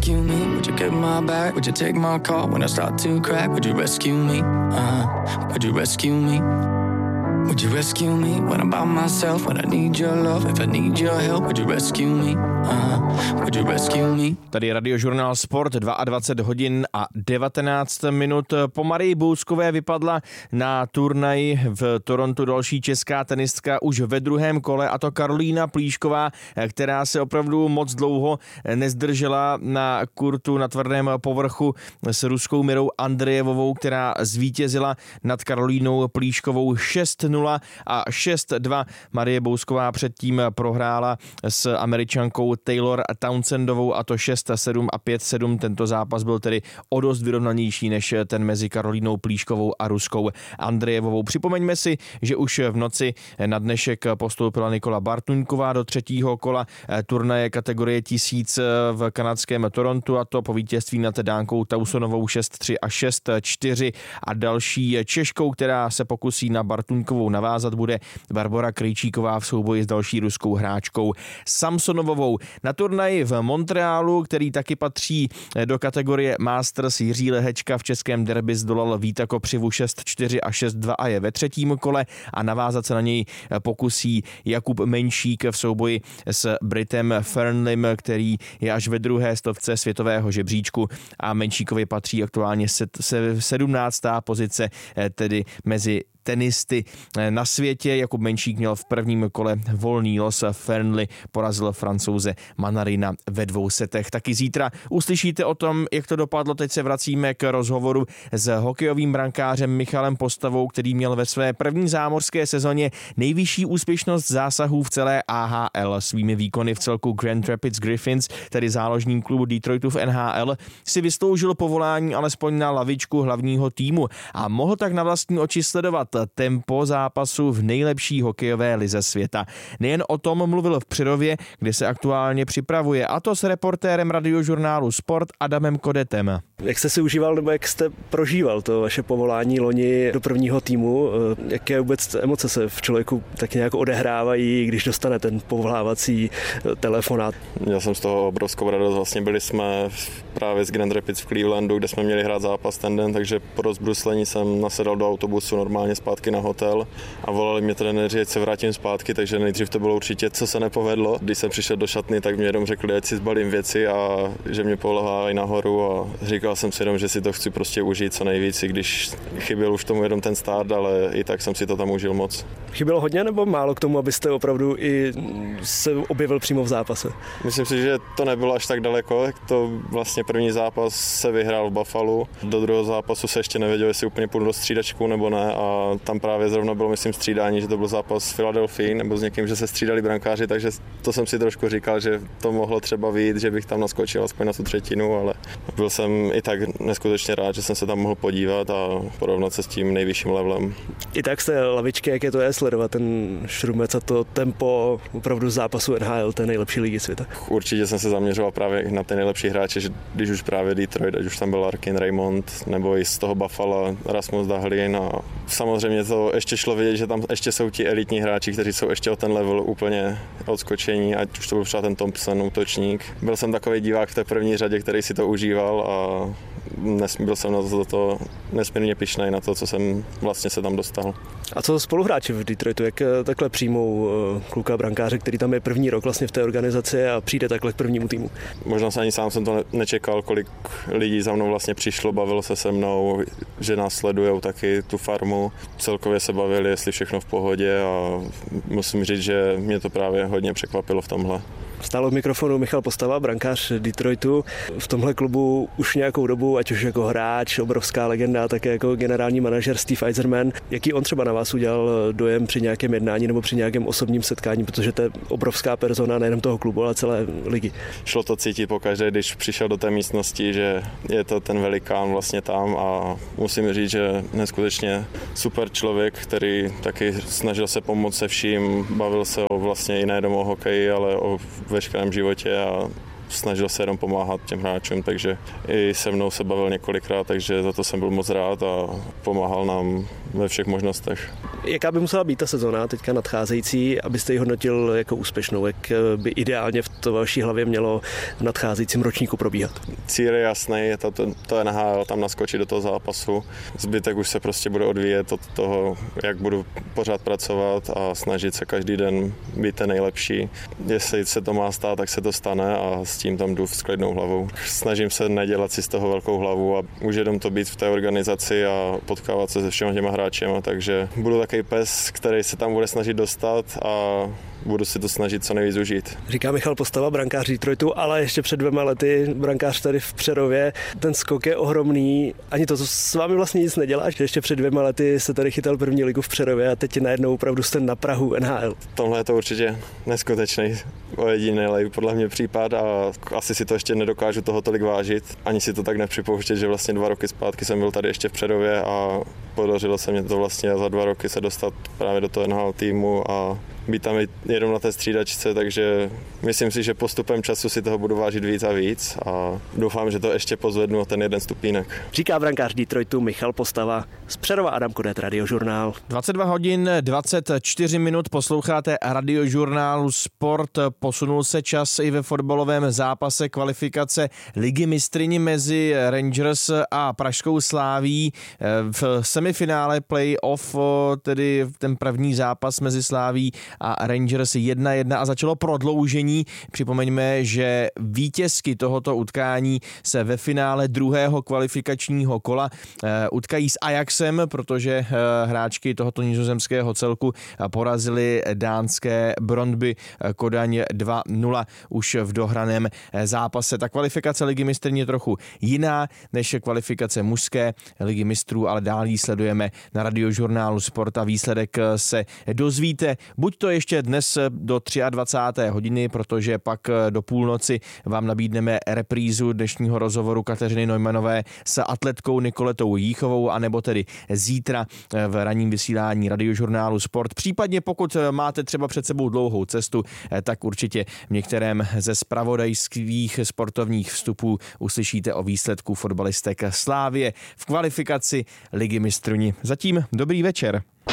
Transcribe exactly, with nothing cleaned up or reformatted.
rescue me? Would you get my back? Would you take my call when I start to crack? Would you rescue me? Uh, would you rescue me? Would you rescue me when I'm by myself? When I need your love, if I need your help, would you rescue me? Uh, would you rescue me? Tady je Radiožurnál Sport, dvacet dva hodin a devatenáct minut. Po Marii Bouskové vypadla na turnaji v Torontu další česká tenistka už ve druhém kole, a to Karolína Plíšková, která se opravdu moc dlouho nezdržela na kurtu na tvrdém povrchu s ruskou Mirou Andrejevovou, která zvítězila nad Karolínou Plíškovou šest nula a šest dva. Marie Bousková předtím prohrála s Američankou Taylor Townsendovou, a to šest sedm a pět sedm. Tento zápas byl tedy o dost vyrovnanější než ten mezi Karolínou Plíškovou a ruskou Andrejevovou. Připomeňme si, že už v noci na dnešek postoupila Nikola Bartuňková do třetího kola turnaje kategorie tisíc v kanadském Torontu, a to po vítězství nad Dánkou Tausonovou šest tři a šest čtyři, a další Češkou, která se pokusí na Bartuňkovou navázat, bude Barbora Krejčíková v souboji s další ruskou hráčkou Samsonovovou. Na turnaji v Montrealu, který taky patří do kategorie Masters, Jiří Lehečka v českém derby zdolal Víta Kopřivu šest čtyři a šest dva a je ve třetím kole, a navázat se na něj pokusí Jakub Menšík v souboji s Britem Fernlim, který je až ve druhé stovce světového žebříčku, a Menšíkovi patří aktuálně sedmnáctá pozice, tedy mezi tenisty na světě. Jakub Menšík měl v prvním kole volný los, Fernley porazil Francouze Manarina ve dvou setech. Taky zítra uslyšíte o tom, jak to dopadlo. Teď se vracíme k rozhovoru s hokejovým brankářem Michalem Postavou, který měl ve své první zámořské sezóně nejvyšší úspěšnost zásahů v celé A H L. Svými výkony v celku Grand Rapids Griffins, tedy záložním klubu Detroitu v N H L, si vysloužil povolání alespoň na lavičku hlavního týmu a mohl tak na vlastní oči sledovat tempo zápasu v nejlepší hokejové lize světa. Nejen o tom mluvil v Přerově, kde se aktuálně připravuje, a to s reportérem Radiožurnálu Sport Adamem Kodetem. Jak jste si užíval, nebo jak jste prožíval to vaše povolání loni do prvního týmu? Jaké vůbec emoce se v člověku tak nějak odehrávají, když dostane ten povolávací telefonát? Měl jsem z toho obrovskou radost. Vlastně byli jsme právě z Grand Rapids v Clevelandu, kde jsme měli hrát zápas ten den, takže po rozbruslení jsem nasedal do autobusu normálně zpátky na hotel a volali mě trenéři, ať se vrátím zpátky, takže nejdřív to bylo určitě, co se nepovedlo. Když jsem přišel do šatny, tak mě jenom řekli, ať si zbalím věci a že mě povolávají nahoru, a říkal jsem si jenom, že si to chci prostě užít co nejvíc, i když chyběl už tomu jenom ten start, ale i tak jsem si to tam užil moc. Chybělo hodně nebo málo k tomu, abyste opravdu i se objevil přímo v zápase? Myslím si, že to nebylo až tak daleko. To vlastně první zápas se vyhrál v Buffalu. Do druhého zápasu se ještě nevěděl, jestli úplně půjdu do střídačku nebo ne, a tam právě zrovna bylo, myslím, střídání, že to byl zápas s Philadelphia nebo s někým, že se střídali brankáři, takže to jsem si trošku říkal, že to mohlo třeba vyjít, že bych tam naskočil aspoň na tu třetinu, ale byl jsem i tak neskutečně rád, že jsem se tam mohl podívat a porovnat se s tím nejvyšším levelem. I tak jste lavičky, jak je to je sledovat ten šrumec a to tempo opravdu zápasu N H L, té nejlepší ligy světa? Určitě jsem se zaměřoval právě na ty nejlepší hráče, že když už právě Detroit, ať už tam byl Larkin, Raymond, nebo i z toho Buffalo Rasmus Dahlin, a samozřejmě to ještě šlo vidět, že tam ještě jsou ti elitní hráči, kteří jsou ještě o ten level úplně odskočení, ať už to byl třeba ten Thompson, útočník. Byl jsem takový divák v té první řadě, který si to užíval, a byl jsem na to, to nesmírně pyšnej na to, co jsem vlastně se tam dostal. A co spoluhráči v Detroitu, jak takhle přijmou kluka brankáře, který tam je první rok vlastně v té organizaci a přijde takhle k prvnímu týmu? Možná se ani sám jsem to nečekal, kolik lidí za mnou vlastně přišlo, bavilo se se mnou, že nás sledujou taky tu farmu. Celkově se bavili, jestli všechno v pohodě, a musím říct, že mě to právě hodně překvapilo v tomhle. Stále v mikrofonu Michal Postava, brankář Detroitu. V tomhle klubu už nějakou dobu, ať už jako hráč, obrovská legenda, také jako generální manažer Steve Yzerman. Jaký on třeba na vás udělal dojem při nějakém jednání nebo při nějakém osobním setkání, protože to je obrovská persona nejenom toho klubu, ale celé ligy. Šlo to cítit pokaždé, když přišel do té místnosti, že je to ten velikán vlastně tam, a musím říct, že neskutečně super člověk, který taky snažil se pomoct se vším, bavil se o vlastně i nejenom o hokeji, ale o veškerém životě, a snažil se jenom pomáhat těm hráčům, takže i se mnou se bavil několikrát, takže za to jsem byl moc rád a pomáhal nám ve všech možnostech. Jaká by musela být ta sezona teďka nadcházející, abyste ji hodnotil jako úspěšnou? Jak by ideálně v to vaší hlavě mělo v nadcházejícím ročníku probíhat? Cíl je jasný, je to, to, to N H L, tam naskočit do toho zápasu. Zbytek už se prostě bude odvíjet od toho, jak budu pořád pracovat a snažit se každý den být ten nejlepší. Jestli se to má stát, tak se to stane a s tím tam jdu s klidnou hlavou. Snažím se nedělat si z toho velkou hlavu a už jenom to být v té organizaci a potkávat se se všema těma hráčema, takže budu takový pes, který se tam bude snažit dostat a budu si to snažit co nejvíc užít. Říká Michal Postava, brankář Detroitu, ale ještě před dvěma lety brankář tady v Přerově. Ten skok je ohromný. Ani to, co s vámi vlastně nic nedělá, že ještě před dvěma lety se tady chytal první ligu v Přerově a teď najednou opravdu jste na prahu N H L. Tohle je to určitě neskutečný, ojedinělej podle mě případ a asi si to ještě nedokážu toho tolik vážit. Ani si to tak nepřipouštět, že vlastně dva roky zpátky jsem byl tady ještě v Přerově a podařilo se mě to vlastně za dva roky se dostat právě do toho N H L týmu a být tam jenom na té střídačce, takže myslím si, že postupem času si toho budu vážit víc a víc a doufám, že to ještě pozvednu o ten jeden stupínek. Říká brankář Detroitu Michal Postava. Z Přerova Adam Kodet, Radiožurnál. dvacet dva hodin dvacet čtyři minut posloucháte Radiožurnálu Sport. Posunul se čas i ve fotbalovém zápase kvalifikace Ligy mistryní mezi Rangers a Pražskou Slaví. V semifinále play-off, tedy ten první zápas mezi Slaví a Rangers jedna jedna a začalo prodloužení. Připomeňme, že vítězky tohoto utkání se ve finále druhého kvalifikačního kola utkají s Ajaxem, protože hráčky tohoto nizozemského celku porazily dánské Brøndby Kodaň dva nula už v dohraném zápase. Ta kvalifikace Ligy mistryní je trochu jiná než kvalifikace mužské Ligy mistrů, ale dál ji sledujeme na Radiožurnálu Sport a výsledek se dozvíte buď to ještě dnes do dvacáté třetí hodiny, protože pak do půlnoci vám nabídneme reprízu dnešního rozhovoru Kateřiny Neumannové s atletkou Nikoletou Jíchovou, anebo tedy zítra v ranním vysílání Radiožurnálu Sport. Případně pokud máte třeba před sebou dlouhou cestu, tak určitě v některém ze zpravodajských sportovních vstupů uslyšíte o výsledku fotbalistek Slávie v kvalifikaci Ligy mistrů. Zatím dobrý večer.